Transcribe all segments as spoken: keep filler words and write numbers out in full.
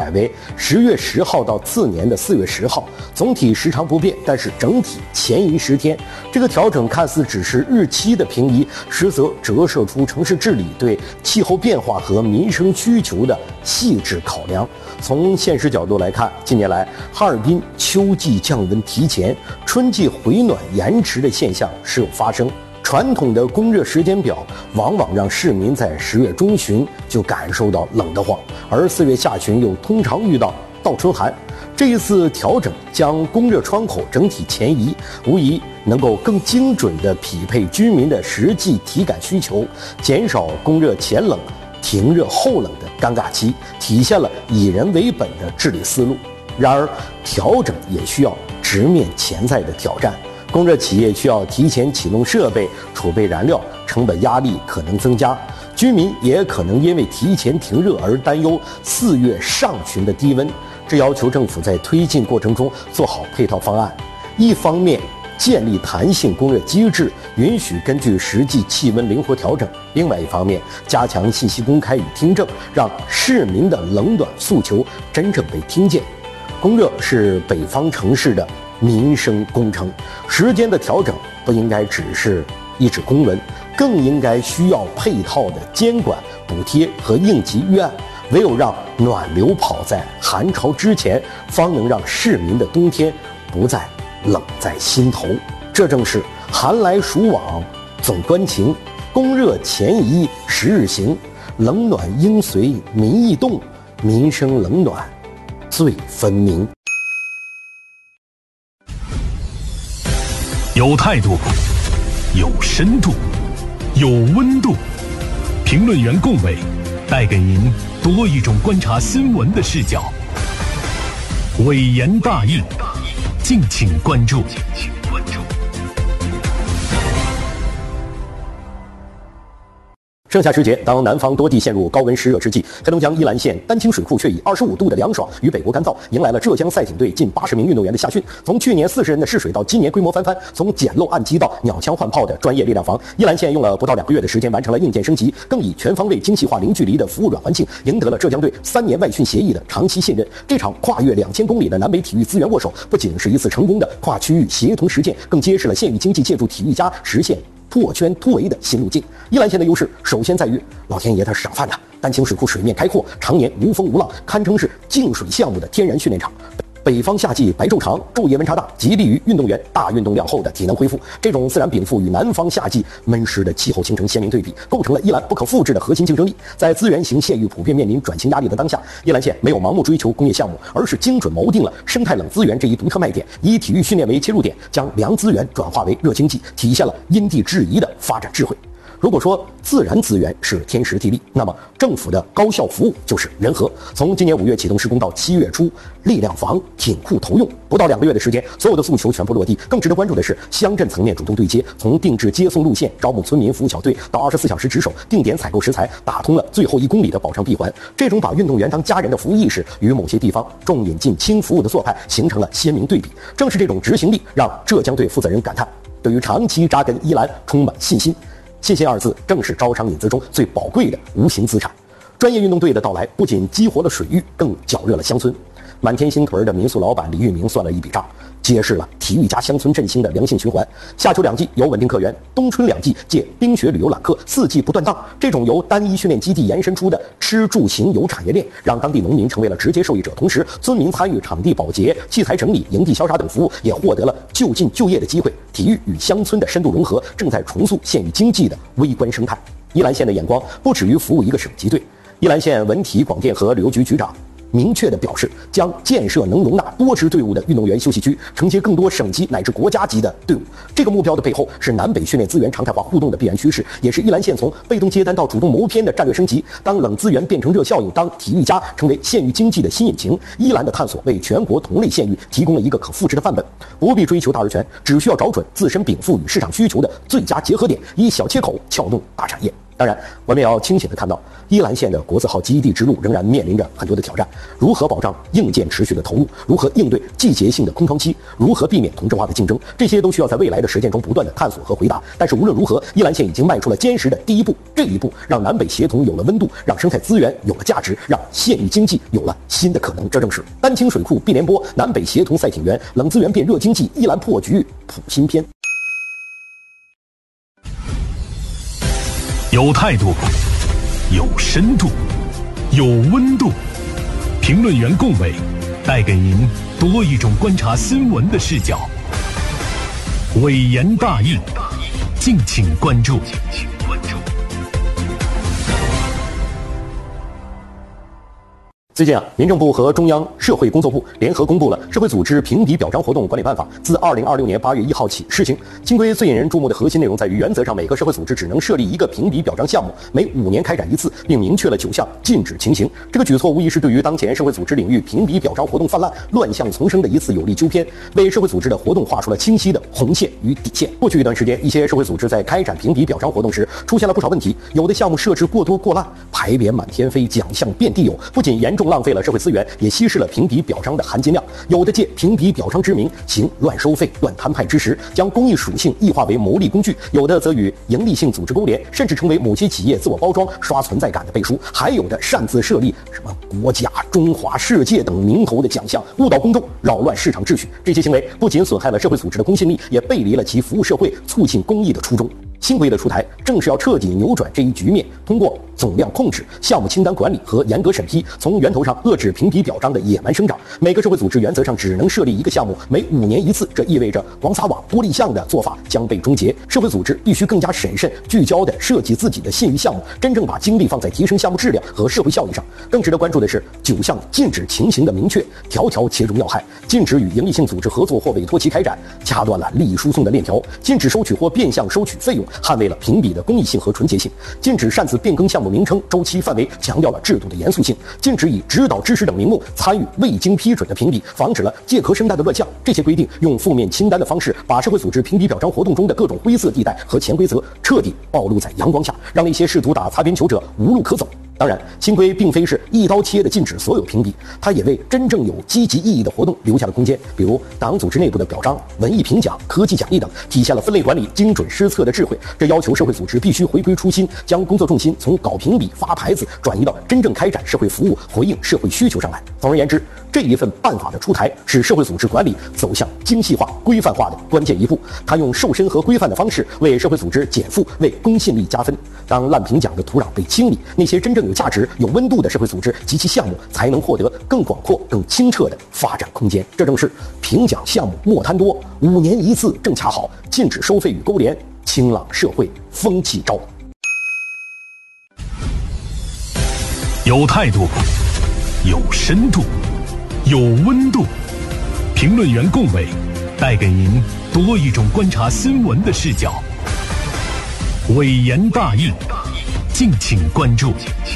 改为十月十号到次年的四月十号，总体时长不变，但是整体前移十天。这个调整看似只是日期的平移，实则折射出城市治理对气候变化和民生需求的细致考量。从现实角度来看，近年来哈尔滨秋季降温提前、春季回暖延迟的现象时有发生。传统的供热时间表往往让市民在十月中旬就感受到冷得慌，而四月下旬又通常遇到倒春寒。这一次调整将供热窗口整体前移，无疑能够更精准地匹配居民的实际体感需求，减少供热前冷、停热后冷的尴尬期，体现了以人为本的治理思路。然而，调整也需要直面潜在的挑战。供热企业需要提前启动设备、储备燃料，成本压力可能增加；居民也可能因为提前停热而担忧四月上旬的低温。这要求政府在推进过程中做好配套方案，一方面建立弹性供热机制，允许根据实际气温灵活调整；另外一方面，加强信息公开与听证，让市民的冷暖诉求真正被听见。供热是北方城市的民生工程，时间的调整不应该只是一纸公文，更应该需要配套的监管、补贴和应急预案。唯有让暖流跑在寒潮之前，方能让市民的冬天不再冷在心头。这正是寒来暑往总端晴，供热前移十日行，冷暖应随民意动，民生冷暖最分明。 有态度，有深度，有温度。评论员共伟带给您多一种观察新闻的视角。伟言大义，敬请关注。 盛夏时节，当南方多地陷入高温湿热之际，黑龙江依兰县丹青水库却以二十五度的凉爽与北国干燥，迎来了浙江赛艇队近八十名运动员的夏训。从去年四十人的试水到今年规模翻番，从简陋暗基到鸟枪换炮的专业力量房，依兰县用了不到两个月的时间完成了硬件升级，更以全方位精细化零距离的服务软环境，赢得了浙江队三年外训协议的长期信任。这场跨越两千公里的南北体育资源握手，不仅是一次成功的跨区域协同实践，更揭示了县域经济借助体育家实现破圈突围的新路径。依兰县的优势首先在于老天爷他是赏饭的，丹青水库水面开阔，常年无风无浪，堪称是净水项目的天然训练场。北方夏季白昼长，昼夜温差大，极利于运动员大运动量后的体能恢复。这种自然禀赋与南方夏季闷湿的气候形成鲜明对比，构成了依兰不可复制的核心竞争力。在资源型县域普遍面临转型压力的当下，依兰县没有盲目追求工业项目，而是精准谋定了生态冷资源这一独特卖点，以体育训练为切入点，将凉资源转化为热经济，体现了因地制宜的发展智慧。如果说自然资源是天时地利，那么政府的高效服务就是人和。从今年五月启动施工到七月初，力量房挺库投用，不到两个月的时间，所有的诉求全部落地。更值得关注的是，乡镇层面主动对接，从定制接送路线、招募村民服务小队到二十四小时值守、定点采购食材，打通了最后一公里的保障闭环。这种把运动员当家人的服务意识，与某些地方重引进轻服务的做派形成了鲜明对比。正是这种执行力，让浙江队负责人感叹，对于长期扎根依兰充满信心。信心二字正是招商引资中最宝贵的无形资产。专业运动队的到来不仅激活了水域，更搅热了乡村。满天星屯的民宿老板李玉明算了一笔账，揭示了体育加乡村振兴的良性循环。夏秋两季有稳定客源，冬春两季借冰雪旅游揽客，四季不断档。这种由单一训练基地延伸出的吃住行游产业链，让当地农民成为了直接受益者，同时村民参与场地保洁、器材整理、营地消杀等服务，也获得了就近就业的机会。体育与乡村的深度融合，正在重塑县域经济的微观生态。依兰县的眼光不止于服务一个省级队，依兰县文体广电和旅游局局长明确地表示，将建设能容纳多支队伍的运动员休息区，承接更多省级乃至国家级的队伍。这个目标的背后是南北训练资源常态化互动的必然趋势，也是依兰县从被动接单到主动谋篇的战略升级。当冷资源变成热效应，当体育家成为县域经济的新引擎，依兰的探索为全国同类县域提供了一个可复制的范本。不必追求大而全，只需要找准自身禀赋与市场需求的最佳结合点，以小切口撬动大产业。 当然，我们也要清醒地看到，伊兰县的国字号基地之路仍然面临着很多的挑战。如何保障硬件持续的投入？如何应对季节性的空窗期？如何避免同质化的竞争？这些都需要在未来的实践中不断的探索和回答。但是无论如何，伊兰县已经迈出了坚实的第一步。这一步让南北协同有了温度，让生态资源有了价值，让县域经济有了新的可能。这正是丹青水库碧莲波，南北协同赛艇园，冷资源变热经济，伊兰破局谱新篇。 有态度，有深度，有温度。评论员共伟带给您多一种观察新闻的视角。伟言大义，敬请关注。 最近啊，民政部和中央社会工作部联合公布了《社会组织评比表彰活动管理办法》，自二零二六年八月一号起施行。新规最引人注目的核心内容在于，原则上每个社会组织只能设立一个评比表彰项目，每五年开展一次，并明确了九项禁止情形。这个举措无疑是对于当前社会组织领域评比表彰活动泛滥、乱象丛生的一次有力纠偏，为社会组织的活动画出了清晰的红线与底线。过去一段时间，一些社会组织在开展评比表彰活动时出现了不少问题，有的项目设置过多过滥，牌匾满天飞，奖项遍地有，不仅严重浪费了社会资源，也稀释了评比表彰的含金量。有的借评比表彰之名行乱收费、乱摊派之实，将公益属性异化为牟利工具；有的则与营利性组织勾连，甚至成为某些企业自我包装、刷存在感的背书；还有的擅自设立什么国家、中华、世界等名头的奖项，误导公众，扰乱市场秩序。这些行为不仅损害了社会组织的公信力，也背离了其服务社会、促进公益的初衷。新规的出台，正是要彻底扭转这一局面，通过总量控制、项目清单管理和严格审批，从源头上遏制评比表彰的野蛮生长。每个社会组织原则上只能设立一个项目，每五年一次，这意味着广撒网、玻璃项的做法将被终结。社会组织必须更加审慎、聚焦地设计自己的信誉项目，真正把精力放在提升项目质量和社会效益上。更值得关注的是，九项禁止情形的明确，条条切中要害。禁止与营利性组织合作或委托其开展，掐断了利益输送的链条；禁止收取或变相收取费用，捍卫了评比的公益性和纯洁性；禁止擅自变更项目名称、周期、范围，强调了制度的严肃性；禁止以指导、支持等名目参与未经批准的评比，防止了借壳生态的乱象。这些规定用负面清单的方式，把社会组织评比表彰活动中的各种灰色地带和潜规则彻底暴露在阳光下，让那些试图打擦边球者无路可走。当然，新规并非是一刀切的禁止所有评比，它也为真正有积极意义的活动留下了空间。比如党组织内部的表彰、文艺评奖、科技奖励等，体现了分类管理精准施策的智慧。这要求社会组织必须回归初心，将工作重心从搞评比、发牌子转移到真正开展社会服务、回应社会需求上来。总而言之，这一份办法的出台是社会组织管理走向精细化、规范化的关键一步。它用瘦身和规范的方式为社会组织减负，为公信力加分。当烂评奖的土壤被清理，那些真正有价值、有温度的社会组织及其项目才能获得更广阔、更清澈的发展空间。这正是评奖项目莫贪多，五年一次正恰好，禁止收费与勾连，清朗社会风气招。 有态度，有深度，有温度。评论员共伟带给您多一种观察新闻的视角。伟言大义，敬请关注。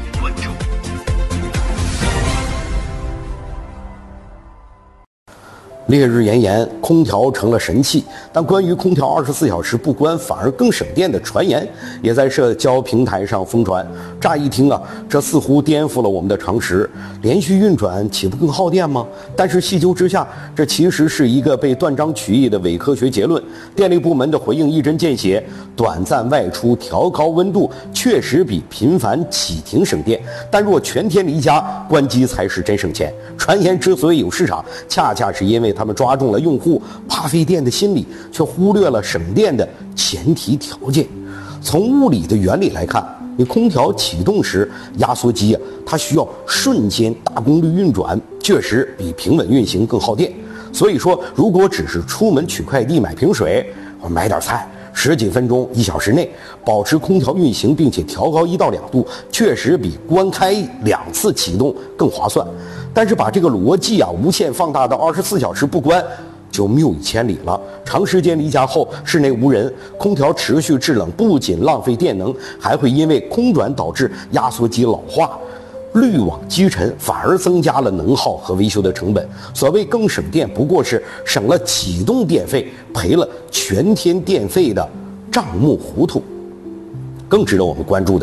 烈日炎炎，空调成了神器，但关于空调二十四小时不关反而更省电的传言也在社交平台上疯传。乍一听啊，这似乎颠覆了我们的常识，连续运转岂不更耗电吗？但是细究之下，这其实是一个被断章取义的伪科学结论。电力部门的回应一针见血，短暂外出调高温度确实比频繁启停省电，但若全天离家关机才是真省钱。传言之所以有市场，恰恰是因为他们抓中了用户怕费电的心理，却忽略了省电的前提条件。从物理的原理来看，你空调启动时，压缩机啊，它需要瞬间大功率运转，确实比平稳运行更耗电。所以说，如果只是出门取快递、买瓶水或买点菜，十几分钟、一小时内保持空调运行，并且调高一到两度，确实比关开两次启动更划算。但是把这个逻辑啊无限放大到二十四小时不关，就谬以千里了。长时间离家后，室内无人，空调持续制冷，不仅浪费电能，还会因为空转导致压缩机老化、滤网积尘，反而增加了能耗和维修的成本。所谓更省电，不过是省了启动电费，赔了全天电费的账目糊涂。更值得我们关注的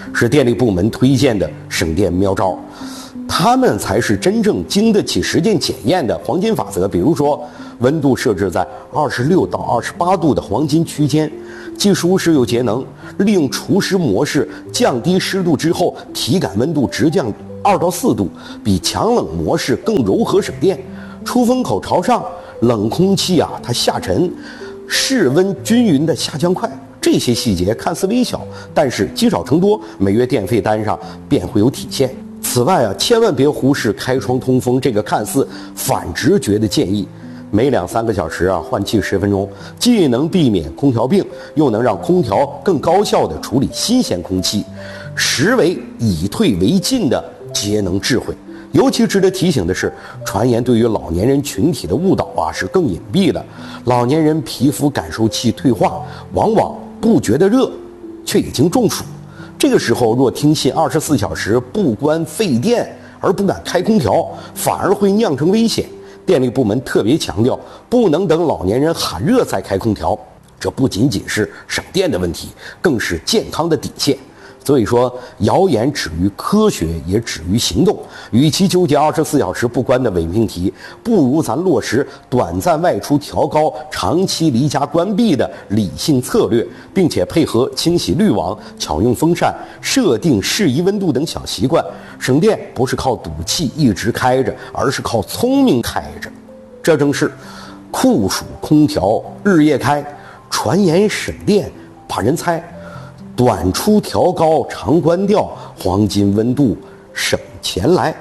是电力部门推荐的省电妙招，它们才是真正经得起实践检验的黄金法则。比如说，温度设置在二十六到二十八度的黄金区间，既舒适又节能。利用除湿模式降低湿度之后，体感温度直降二到四度，比强冷模式更柔和省电。出风口朝上，冷空气啊它下沉，室温均匀的下降快。这些细节看似微小，但是积少成多，每月电费单上便会有体现。此外啊，千万别忽视开窗通风这个看似反直觉的建议。每两三个小时啊换气十分钟，既能避免空调病，又能让空调更高效地处理新鲜空气，实为以退为进的节能智慧。尤其值得提醒的是，传言对于老年人群体的误导啊是更隐蔽的。老年人皮肤感受器退化，往往不觉得热，却已经中暑。这个时候若听信二十四小时不关费电而不敢开空调，反而会酿成危险。电力部门特别强调，不能等老年人喊热再开空调，这不仅仅是省电的问题，更是健康的底线。所以说，谣言止于科学，也止于行动。与其纠结二十四小时不关的伪命题，不如咱落实短暂外出调高、长期离家关闭的理性策略，并且配合清洗滤网、巧用风扇、设定适宜温度等小习惯。省电不是靠赌气一直开着，而是靠聪明开着。这正是酷暑空调日夜开，传言省电把人猜。短出调高，长关掉，黄金温度省钱来。